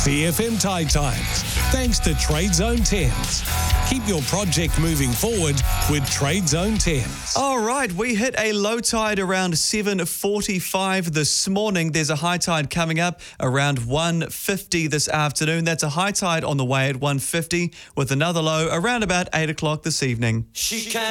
BFM Tide Times, thanks to Trade Zone Thames. Keep your project moving forward with Trade Zone Thames. All right, we hit a low tide around 7:45 this morning. There's a high tide coming up around 1:50 this afternoon. That's a high tide on the way at 1:50 with another low around about 8 o'clock this evening. She can